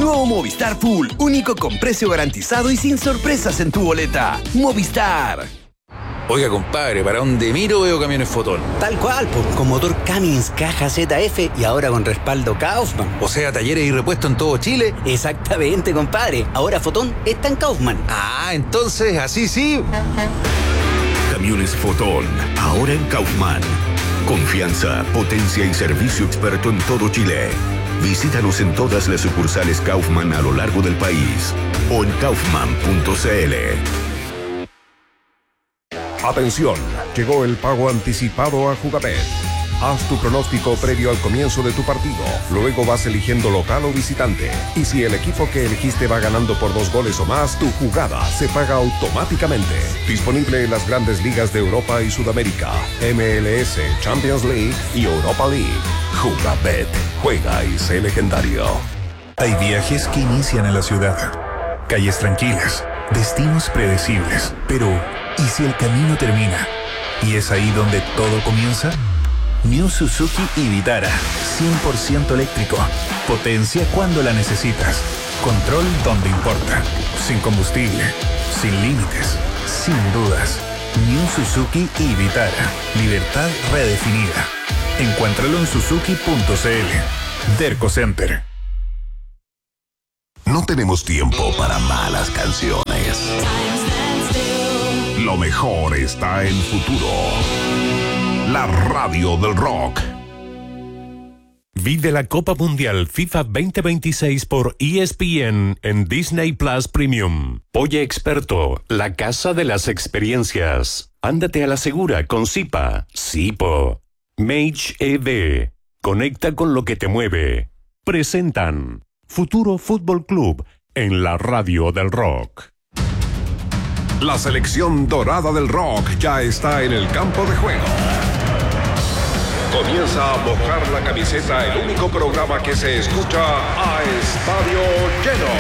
Nuevo Movistar Full, único con precio garantizado y sin sorpresas en tu boleta. Movistar. Oiga, compadre, para donde miro veo camiones Fotón. Tal cual, con motor Cummins caja ZF y ahora con respaldo Kaufman. O sea, talleres y repuestos en todo Chile. Exactamente, compadre. Ahora Fotón está en Kaufman. Ah, entonces, así sí. Camiones Fotón, ahora en Kaufman. Confianza, potencia y servicio experto en todo Chile. Visítanos en todas las sucursales Kaufman a lo largo del país o en kaufman.cl. Atención, llegó el pago anticipado a Jugabet. Haz tu pronóstico previo al comienzo de tu partido. Luego vas eligiendo local o visitante. Y si el equipo que elegiste va ganando por 2 goles o más, tu jugada se paga automáticamente. Disponible en las grandes ligas de Europa y Sudamérica, MLS, Champions League y Europa League. Jugabet. Juega y sé legendario. Hay viajes que inician en la ciudad. Calles tranquilas, destinos predecibles. Pero, ¿y si el camino termina? ¿Y es ahí donde todo comienza? New Suzuki Vitara, 100% eléctrico. Potencia cuando la necesitas. Control donde importa. Sin combustible, sin límites, sin dudas. New Suzuki Vitara. Libertad redefinida. Encuéntralo en suzuki.cl. Derco Center. No tenemos tiempo para malas canciones. Lo mejor está en Futuro. La radio del rock. Vive la Copa Mundial FIFA 2026 por ESPN en Disney Plus Premium. Oye Experto, la casa de las experiencias. Ándate a la segura con Zipa, Zipo. Mage EV. Conecta con lo que te mueve. Presentan Futuro Fútbol Club en la radio del rock. La selección dorada del rock ya está en el campo de juego. Comienza a mojar la camiseta, el único programa que se escucha a estadio lleno.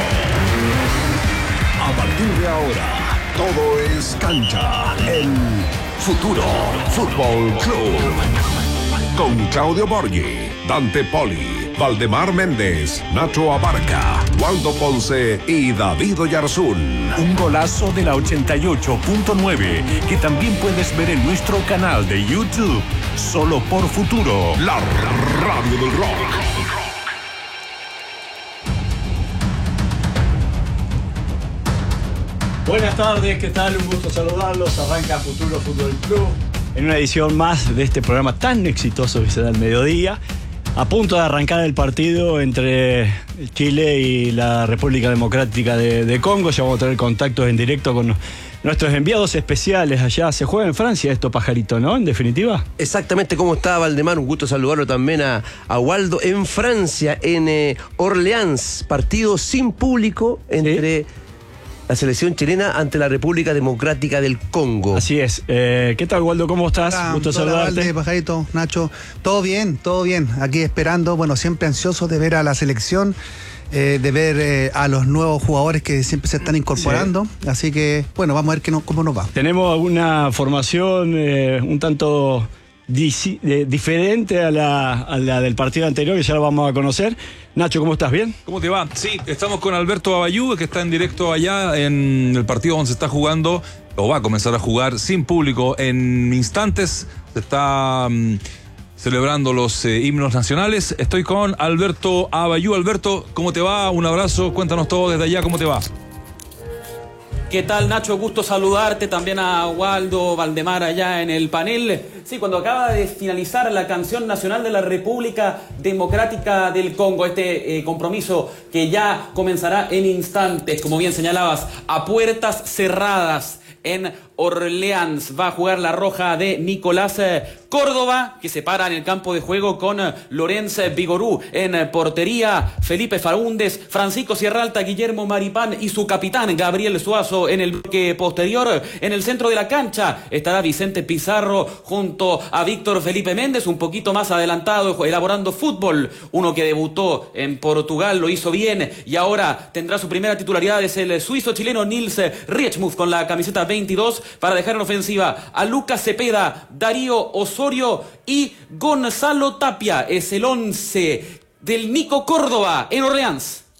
A partir de ahora, todo es cancha en Futuro Fútbol Club. Con Claudio Borghi, Dante Poli, Valdemar Méndez, Nacho Abarca, Waldo Ponce y David Oyarzún. Un golazo de la 88.9 que también puedes ver en nuestro canal de YouTube. Solo por Futuro, la radio del rock. Buenas tardes, ¿qué tal? Un gusto saludarlos. Arranca Futuro Fútbol Club en una edición más de este programa tan exitoso que se da al mediodía. A punto de arrancar el partido entre Chile y la República Democrática de Congo. Ya vamos a tener contactos en directo con nuestros enviados especiales allá. Se juega en Francia esto, Pajarito, ¿no? En definitiva. Exactamente. ¿Cómo está, Valdemar? Un gusto saludarlo también a Waldo. En Francia, en Orleans, partido sin público entre... ¿Sí? La selección chilena ante la República Democrática del Congo. Así es. ¿Qué tal, Waldo? ¿Cómo estás? Hola, gusto saludarte. Valde, Pajarito, Nacho. Todo bien. Aquí esperando, bueno, siempre ansioso de ver a la selección, de ver a los nuevos jugadores que siempre se están incorporando. Sí. Así que, bueno, vamos a ver cómo nos va. Tenemos alguna formación un tanto diferente a la del partido anterior, que ya la vamos a conocer. Nacho, ¿cómo estás? ¿Bien? ¿Cómo te va? Sí, estamos con Alberto Abayú, que está en directo allá en el partido donde se está jugando, o va a comenzar a jugar sin público. En instantes se está celebrando los himnos nacionales. Estoy con Alberto Abayú. Alberto, ¿cómo te va? Un abrazo, cuéntanos todo desde allá, ¿cómo te va? ¿Qué tal, Nacho? Gusto saludarte, también a Waldo, Valdemar allá en el panel. Sí, cuando acaba de finalizar la canción nacional de la República Democrática del Congo, este compromiso que ya comenzará en instantes, como bien señalabas, a puertas cerradas en Orleans. Va a jugar la roja de Nicolás Córdoba, que se para en el campo de juego con Lorenz Vigorú en portería, Felipe Faúndez, Francisco Sierra Alta, Guillermo Maripán y su capitán Gabriel Suazo en el bloque posterior. En el centro de la cancha estará Vicente Pizarro junto a Víctor Felipe Méndez, un poquito más adelantado, elaborando fútbol. Uno que debutó en Portugal, lo hizo bien y ahora tendrá su primera titularidad. Es el suizo-chileno Nils Riechmuth con la camiseta 22 para dejar en ofensiva a Lucas Cepeda, Darío Osorio y Gonzalo Tapia. Es el 11 del Nico Córdoba en Orleans.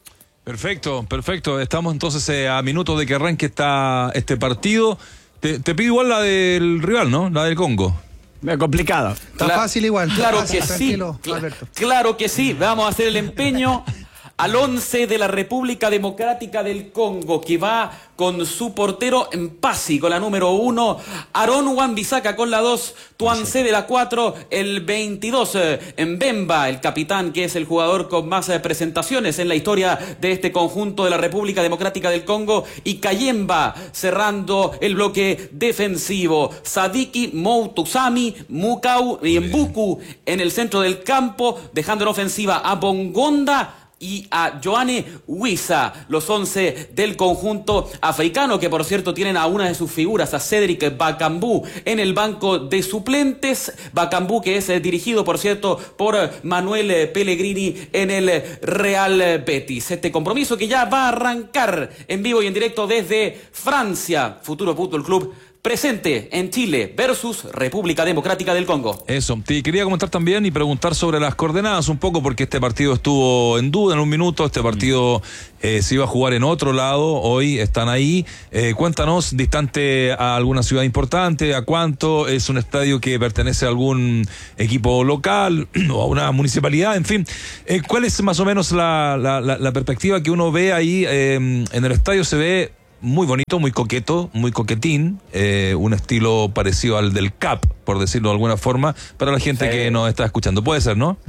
Perfecto. Estamos entonces a minutos de que arranque este partido. Te pido igual la del rival, ¿no? La del Congo. Complicado. Está fácil igual. Claro fácil, que sí. tranquilo, Alberto. Claro que sí. Vamos a hacer el empeño al 11 de la República Democrática del Congo, que va con su portero Mpasi, con la número 1, Aaron Wan-Bissaka con la 2, Tuanse de la 4, el 22, Mbemba, el capitán, que es el jugador con más presentaciones en la historia de este conjunto de la República Democrática del Congo, y Kayemba cerrando el bloque defensivo, Sadiki, Moutusami, Mukau y Mbuku en el centro del campo, dejando en ofensiva a Bongonda y a Joanne Wissa, los 11 del conjunto africano, que por cierto tienen a una de sus figuras, a Cédric Bakambu, en el banco de suplentes. Bakambu, que es dirigido, por cierto, por Manuel Pellegrini en el Real Betis. Este compromiso que ya va a arrancar en vivo y en directo desde Francia. Futuro Fútbol Club presente en Chile versus República Democrática del Congo. Eso, te quería comentar también y preguntar sobre las coordenadas un poco, porque este partido estuvo en duda en un minuto. Este partido se iba a jugar en otro lado, hoy están ahí. Cuéntanos, distante a alguna ciudad importante, ¿a cuánto? ¿Es un estadio que pertenece a algún equipo local o a una municipalidad? En fin, ¿cuál es más o menos la perspectiva que uno ve ahí? En el estadio se ve muy bonito, muy coqueto, muy coquetín, un estilo parecido al del CAP, por decirlo de alguna forma, para la gente que nos está escuchando. Puede ser, ¿no?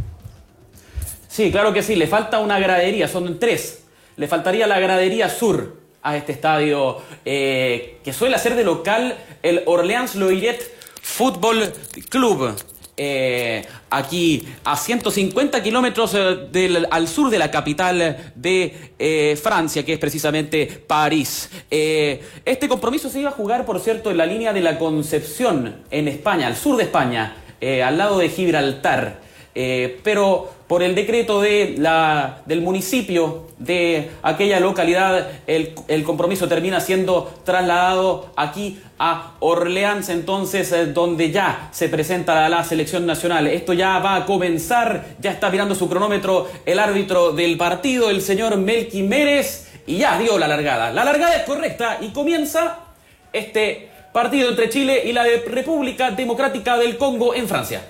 Sí, claro que sí. Le falta una gradería, son 3. Le faltaría la gradería sur a este estadio, que suele hacer de local el Orleans Loiret Football Club. Aquí a 150 kilómetros al sur de la capital de Francia, que es precisamente París. Este compromiso se iba a jugar, por cierto, en la línea de la Concepción, en España, al sur de España, al lado de Gibraltar. Pero por el decreto del municipio de aquella localidad, el compromiso termina siendo trasladado aquí a Orleans, entonces, donde ya se presenta la selección nacional. Esto ya va a comenzar, ya está mirando su cronómetro el árbitro del partido, el señor Melqui Mérez, y ya dio la largada. La largada es correcta y comienza este partido entre Chile y la República Democrática del Congo en Francia.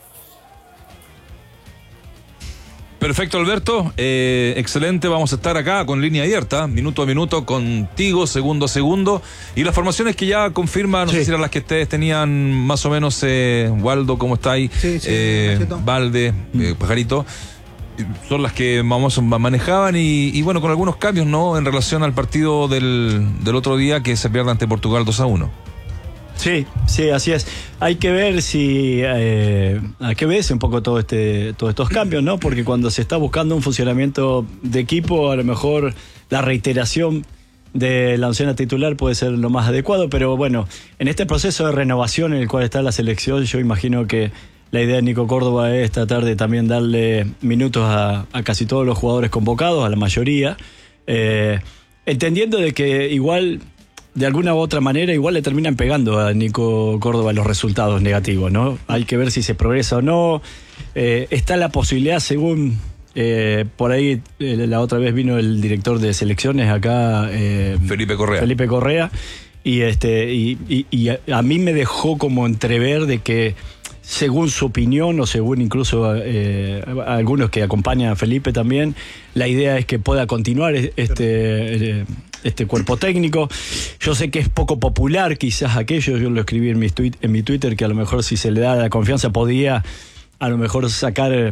Perfecto, Alberto, excelente. Vamos a estar acá con línea abierta, minuto a minuto, contigo, segundo a segundo. Y las formaciones que ya confirman, no sé si eran las que ustedes tenían más o menos, Waldo, ¿cómo está ahí? Sí, Valde, Pajarito, son las que manejaban y bueno, con algunos cambios, ¿no? En relación al partido del otro día, que se pierde ante Portugal 2-1. Sí, así es. Hay que ver si hay que ver un poco todos estos cambios, ¿no? Porque cuando se está buscando un funcionamiento de equipo, a lo mejor la reiteración de la oncena titular puede ser lo más adecuado, pero bueno, en este proceso de renovación en el cual está la selección, yo imagino que la idea de Nico Córdoba es tratar de también darle minutos a casi todos los jugadores convocados, a la mayoría, entendiendo de que igual, de alguna u otra manera, igual le terminan pegando a Nico Córdoba los resultados negativos, ¿no? Hay que ver si se progresa o no. Está la posibilidad, según por ahí la otra vez vino el director de selecciones acá, Felipe Correa, y a mí me dejó como entrever de que, según su opinión, o según incluso algunos que acompañan a Felipe también, la idea es que pueda continuar este cuerpo técnico. Yo sé que es poco popular quizás aquello, yo lo escribí en mi Twitter, que a lo mejor si se le da la confianza podía a lo mejor sacar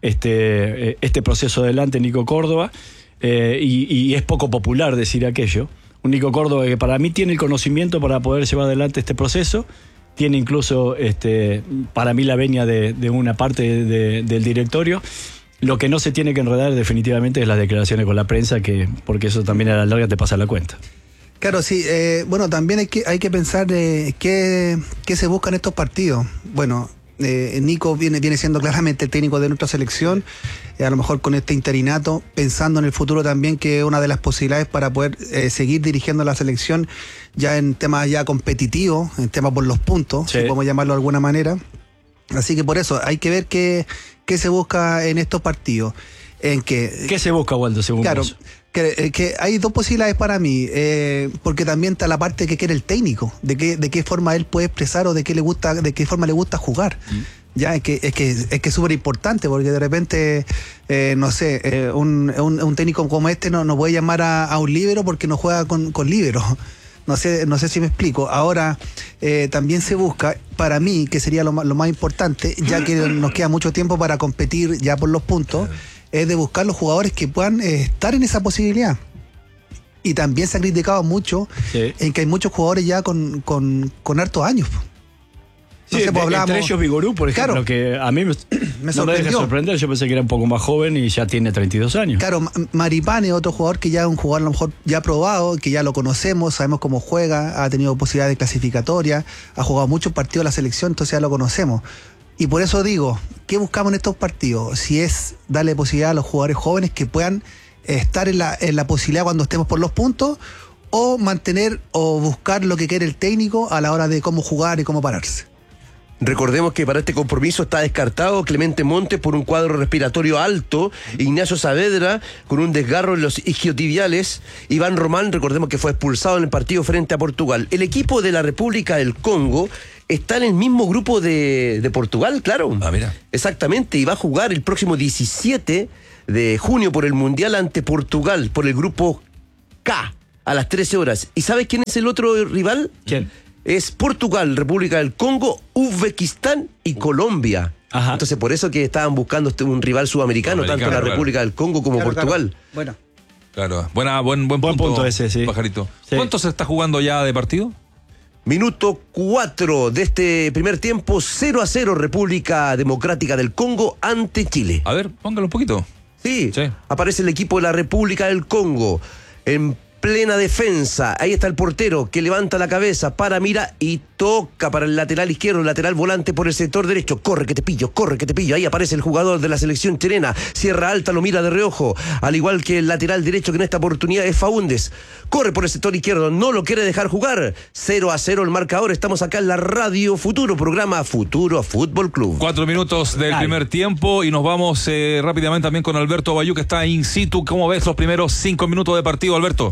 este proceso adelante Nico Córdoba, y es poco popular decir aquello. Un Nico Córdoba que para mí tiene el conocimiento para poder llevar adelante este proceso, tiene incluso para mí la venia de una parte del directorio. Lo que no se tiene que enredar definitivamente es las declaraciones con la prensa, porque eso también a la larga te pasa la cuenta. Claro, sí. Bueno, también hay que pensar qué se busca en estos partidos. Bueno, Nico viene siendo claramente el técnico de nuestra selección, a lo mejor con este interinato, pensando en el futuro también, que es una de las posibilidades para poder seguir dirigiendo la selección ya en temas ya competitivos, en temas por los puntos, si podemos llamarlo de alguna manera. Así que por eso hay que ver qué se busca en estos partidos. en que... ¿Qué se busca, Waldo, según Claro, vos? que hay dos posibilidades para mí, porque también está la parte que quiere el técnico, de qué forma él puede expresar o de qué forma le gusta jugar. Ya, es que es súper importante, porque de repente, no sé, un técnico como este no puede llamar a un líbero porque no juega con líbero. No sé si me explico. Ahora, también se busca, para mí, que sería lo más importante, ya que nos queda mucho tiempo para competir ya por los puntos, es de buscar los jugadores que puedan estar en esa posibilidad. Y también se ha criticado mucho en que hay muchos jugadores ya con hartos años. Sí, entre ellos Vigorú, por ejemplo, claro, que a mí no me deja sorprender. Yo pensé que era un poco más joven y ya tiene 32 años. Claro, Maripán es otro jugador que ya es un jugador a lo mejor ya probado, que ya lo conocemos, sabemos cómo juega, ha tenido posibilidades de clasificatoria, ha jugado muchos partidos en la selección, entonces ya lo conocemos. Y por eso digo, ¿qué buscamos en estos partidos? Si es darle posibilidad a los jugadores jóvenes que puedan estar en la posibilidad cuando estemos por los puntos, o mantener o buscar lo que quiere el técnico a la hora de cómo jugar y cómo pararse. Recordemos que para este compromiso está descartado Clemente Montes por un cuadro respiratorio alto, Ignacio Saavedra con un desgarro en los isquiotibiales, Iván Román, recordemos que fue expulsado en el partido frente a Portugal. El equipo de la República del Congo está en el mismo grupo de Portugal, claro. Ah, mira. Exactamente, y va a jugar el próximo 17 de junio por el Mundial ante Portugal, por el grupo K, a las 13 horas. ¿Y sabes quién es el otro rival? ¿Quién? Es Portugal, República del Congo, Uzbekistán y Colombia. Ajá. Entonces, por eso que estaban buscando un rival sudamericano, tanto la República del Congo como Portugal. Bueno. Claro, buen punto ese, sí. Pajarito. Sí. ¿Cuánto se está jugando ya de partido? Minuto 4 de este primer tiempo, 0-0 República Democrática del Congo ante Chile. A ver, póngalo un poquito. Sí, aparece el equipo de la República del Congo en plena defensa. Ahí está el portero que levanta la cabeza, mira y toca para el lateral izquierdo, el lateral volante por el sector derecho. Corre que te pillo. Ahí aparece el jugador de la selección chilena. Sierra Alta lo mira de reojo, al igual que el lateral derecho que en esta oportunidad es Faúndez. Corre por el sector izquierdo, no lo quiere dejar jugar. 0-0 el marcador. Estamos acá en la Radio Futuro, programa Futuro Fútbol Club. 4 minutos del primer tiempo y nos vamos rápidamente también con Alberto Bayú, que está in situ. ¿Cómo ves los primeros 5 minutos de partido, Alberto?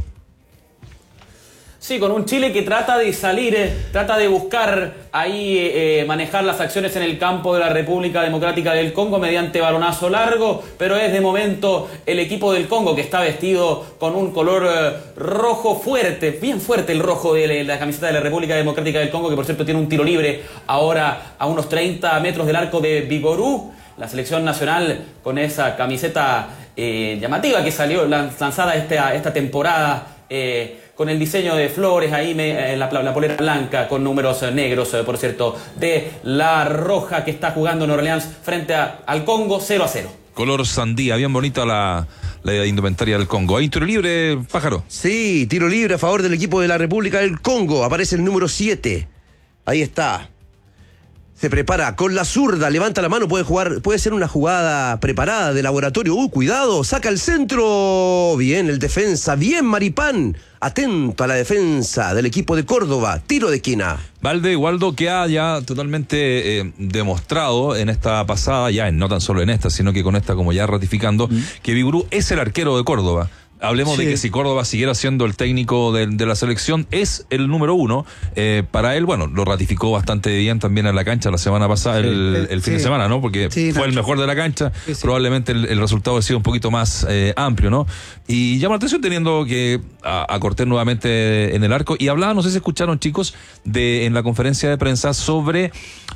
Sí, con un Chile que trata de salir, trata de buscar ahí manejar las acciones en el campo de la República Democrática del Congo mediante balonazo largo, pero es de momento el equipo del Congo que está vestido con un color rojo fuerte, bien fuerte el rojo de la camiseta de la República Democrática del Congo, que por cierto tiene un tiro libre ahora a unos 30 metros del arco de Vigorú. La selección nacional con esa camiseta llamativa que salió lanzada esta temporada, con el diseño de flores ahí, la polera blanca con números negros, por cierto, de la roja que está jugando en Orleans frente al Congo, 0-0. Color sandía, bien bonita la indumentaria del Congo. ¿Hay tiro libre, Pájaro? Sí, tiro libre a favor del equipo de la República del Congo. Aparece el número 7. Ahí está. Se prepara con la zurda, levanta la mano, puede ser una jugada preparada de laboratorio. Cuidado, saca el centro. Bien, el defensa, bien Maripán. Atento a la defensa del equipo de Córdoba. Tiro de esquina. Valde, Waldo, que ha ya totalmente demostrado en esta pasada, ya no tan solo en esta, sino que con esta como ya ratificando, que Vigorú es el arquero de Córdoba. Hablemos de que si Córdoba siguiera siendo el técnico de la selección, es el número 1. Para él, bueno, lo ratificó bastante bien también en la cancha la semana pasada, el fin de semana, ¿no? Porque fue el mejor de la cancha. Probablemente el resultado ha sido un poquito más amplio, ¿no? Y llama la atención teniendo que a Cortés nuevamente en el arco. Y hablaba, no sé si escucharon, chicos, en la conferencia de prensa sobre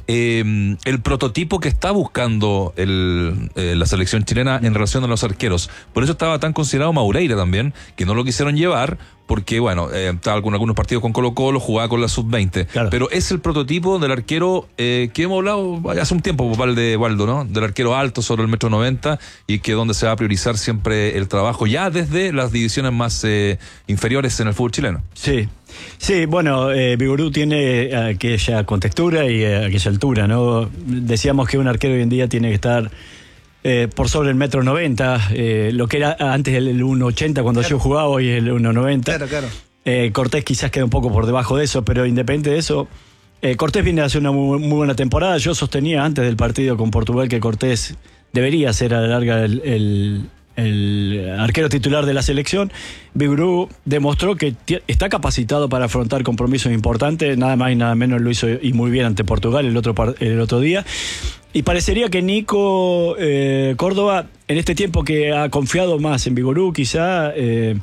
el prototipo que está buscando la selección chilena en relación a los arqueros. Por eso estaba tan considerado Maureira también, que no lo quisieron llevar porque, bueno, estaba con algunos partidos con Colo-Colo, jugaba con la sub-20, claro. Pero es el prototipo del arquero que hemos hablado hace un tiempo, Waldo, ¿no? Del arquero alto sobre el 1,90 m, y que donde se va a priorizar siempre el trabajo ya desde las divisiones más inferiores en el fútbol chileno. Sí, bueno, Vigorú tiene aquella contextura y aquella altura, ¿no? Decíamos que un arquero hoy en día tiene que estar por sobre el 1,90 m, lo que era antes el 1,80 cuando yo jugaba, hoy el 1,90. Claro. Cortés quizás queda un poco por debajo de eso, pero independiente de eso, Cortés viene a hacer una muy buena temporada. Yo sostenía antes del partido con Portugal que Cortés debería ser a la larga el el arquero titular de la selección, Vigurú demostró que está capacitado para afrontar compromisos importantes, nada más y nada menos lo hizo y muy bien ante Portugal el otro día. Y parecería que Nico Córdoba, en este tiempo que ha confiado más en Vigurú, quizá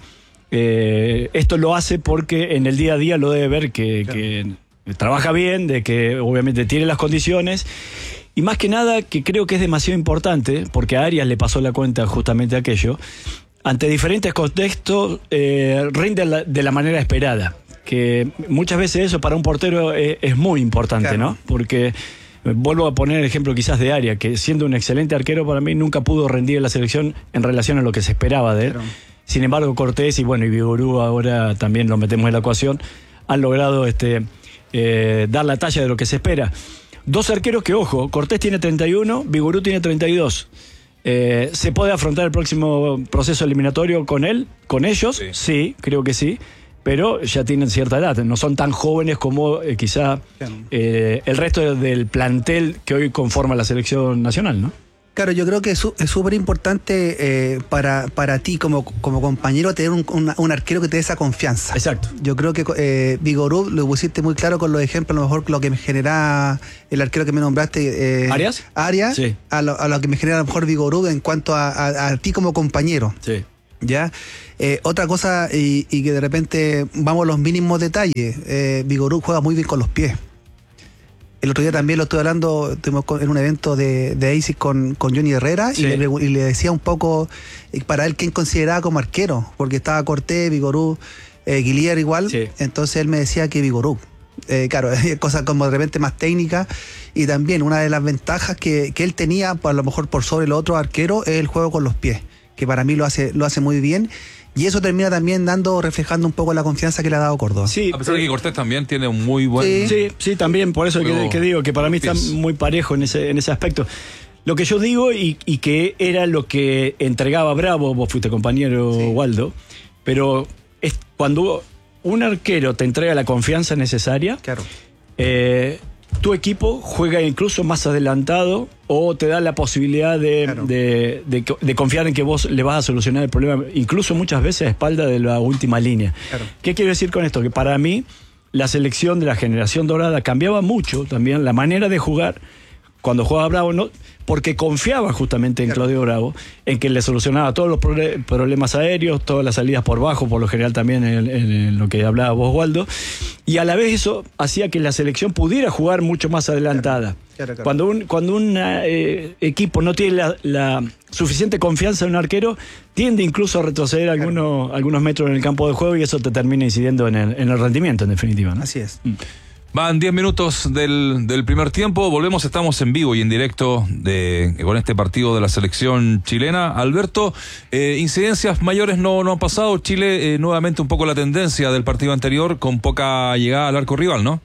esto lo hace porque en el día a día lo debe ver que trabaja bien, de que obviamente tiene las condiciones. Y más que nada, que creo que es demasiado importante, porque a Arias le pasó la cuenta justamente aquello, ante diferentes contextos rinde de la manera esperada. Que muchas veces eso para un portero es muy importante, claro, ¿no? Porque vuelvo a poner el ejemplo quizás de Arias, que siendo un excelente arquero para mí nunca pudo rendir en la selección en relación a lo que se esperaba de él. Claro. Sin embargo, Cortés y Vigurú, ahora también lo metemos en la ecuación, han logrado dar la talla de lo que se espera. Dos arqueros que, ojo, Cortés tiene 31, Vigurú tiene 32. ¿Se puede afrontar el próximo proceso eliminatorio con ellos? Sí, creo que sí, pero ya tienen cierta edad, no son tan jóvenes como quizá el resto del plantel que hoy conforma la selección nacional, ¿no? Claro, yo creo que es súper importante para ti como compañero tener un arquero que te dé esa confianza. Exacto. Yo creo que Vigurú lo pusiste muy claro con los ejemplos, a lo mejor lo que me genera el arquero que me nombraste. ¿Arias? Sí. A lo que me genera a lo mejor Vigurú en cuanto a ti como compañero. Sí. ¿Ya? Otra cosa, y que de repente vamos a los mínimos detalles. Vigurú juega muy bien con los pies. El otro día también lo estuve hablando, estuvimos en un evento de ASIC con Johnny Herrera, sí, y le decía un poco para él quién consideraba como arquero, porque estaba Cortés, Vigurú, Guillier igual, sí. Entonces él me decía que Vigurú. Claro, cosas como de repente más técnicas, y también una de las ventajas que él tenía, a lo mejor por sobre los otros arqueros, es el juego con los pies, que para mí lo hace muy bien. Y eso termina también reflejando un poco la confianza que le ha dado Córdoba. Sí, a pesar de que Cortés también tiene un muy buen... Sí, también, por eso que digo que para mí está muy parejo en ese aspecto. Lo que yo digo, y que era lo que entregaba Bravo, vos fuiste compañero, sí, Waldo, pero es cuando un arquero te entrega la confianza necesaria, claro, tu equipo juega incluso más adelantado o te da la posibilidad de confiar en que vos le vas a solucionar el problema, incluso muchas veces a espalda de la última línea. Claro. ¿Qué quiero decir con esto? Que para mí la selección de la generación dorada cambiaba mucho también la manera de jugar cuando jugaba Bravo, ¿no? Porque confiaba justamente en Claudio Bravo, en que le solucionaba todos los problemas aéreos, todas las salidas por bajo, por lo general también en lo que hablaba vos, Waldo, y a la vez eso hacía que la selección pudiera jugar mucho más adelantada. Claro. Cuando un equipo no tiene la suficiente confianza en un arquero, tiende incluso a retroceder algunos metros en el campo de juego, y eso te termina incidiendo en el rendimiento, en definitiva, ¿no? Así es. Van 10 minutos del primer tiempo, volvemos, estamos en vivo y en directo con este partido de la selección chilena. Alberto, incidencias mayores no han pasado. Chile nuevamente un poco la tendencia del partido anterior, con poca llegada al arco rival, ¿no?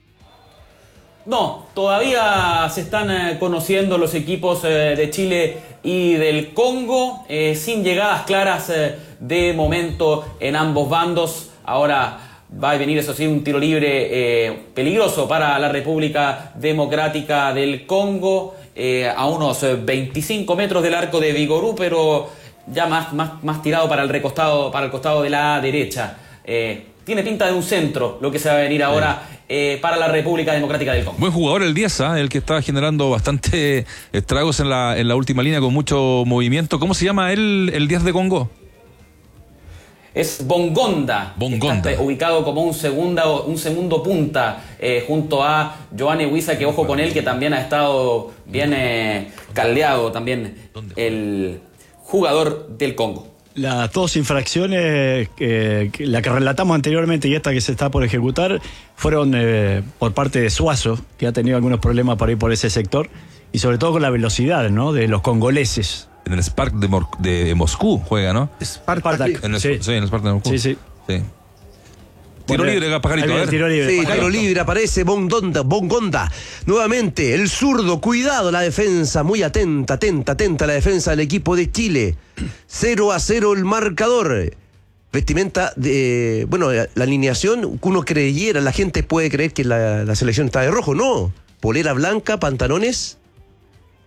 No, todavía se están conociendo los equipos de Chile y del Congo, sin llegadas claras de momento en ambos bandos. Ahora va a venir, eso sí, un tiro libre peligroso para la República Democrática del Congo, a unos 25 metros del arco de Vigurú, pero ya más tirado para el costado de la derecha. Tiene pinta de un centro lo que se va a venir ahora para la República Democrática del Congo. Buen jugador el Dieza, el que está generando bastante estragos en la última línea con mucho movimiento. ¿Cómo se llama el 10 de Congo? Es Bongonda. Está ubicado como un segundo punta, junto a Joanne Huiza, que ojo con él, que también ha estado bien caldeado también el jugador del Congo. Las dos infracciones, la que relatamos anteriormente y esta que se está por ejecutar, fueron por parte de Suazo, que ha tenido algunos problemas para ir por ese sector, y sobre todo con la velocidad, ¿no?, de los congoleses. En el Spark de Moscú juega, ¿no? Spartak. En el Spark de Moscú. Sí. Tiro libre, Pajarito. Tiro libre, aparece Bongonda. Nuevamente, el zurdo, cuidado la defensa, muy atenta la defensa del equipo de Chile. 0-0 el marcador. Vestimenta de... Bueno, la alineación, uno creyera, la gente puede creer que la selección está de rojo. No, polera blanca, pantalones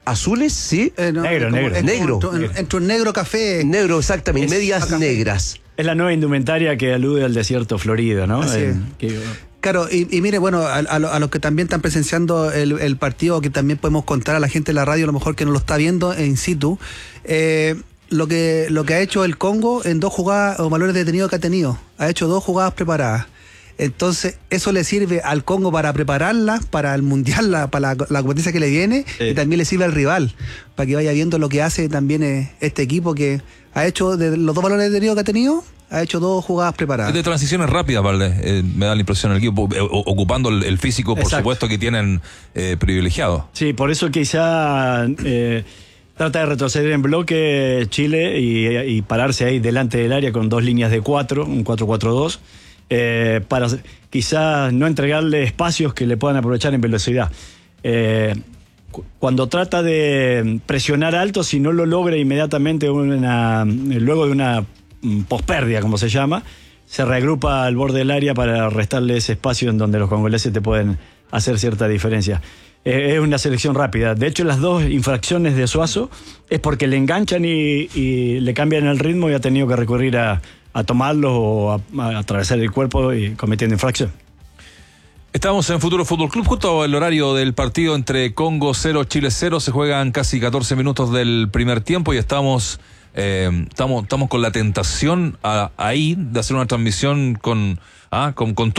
azules, ¿sí? Negro. Entre un negro café. Negro, exactamente, medias negras. Es la nueva indumentaria que alude al desierto florido, ¿no? Claro, y mire, bueno, a los que también están presenciando el partido, que también podemos contar a la gente de la radio, a lo mejor que no lo está viendo in situ, lo que ha hecho el Congo en 2 jugadas o valores detenidos que ha tenido. Ha hecho 2 jugadas preparadas. Entonces, eso le sirve al Congo para prepararla, para el Mundial, para la competencia que le viene, y también le sirve al rival, para que vaya viendo lo que hace también este equipo, que ha hecho, de los 2 valores detenidos que ha tenido, ha hecho 2 jugadas preparadas. De transiciones rápidas, ¿vale? Me da la impresión el equipo, ocupando el físico, por supuesto, que tienen privilegiado. Sí, por eso quizá trata de retroceder en bloque Chile y pararse ahí delante del área con 2 líneas de 4, un 4-4-2. Para quizás no entregarle espacios que le puedan aprovechar en velocidad. Cuando trata de presionar alto, si no lo logra inmediatamente luego de una pospérdida, como se llama, se reagrupa al borde del área para restarle ese espacio en donde los congoleses te pueden hacer cierta diferencia. Es una selección rápida. De hecho, las 2 infracciones de Suazo es porque le enganchan y le cambian el ritmo y ha tenido que recurrir a tomarlos o a atravesar el cuerpo y cometiendo infracción. Estamos en Futuro Fútbol Club, justo al horario del partido entre Congo 0, Chile 0. Se juegan casi 14 minutos del primer tiempo y estamos con la tentación ahí de hacer una transmisión con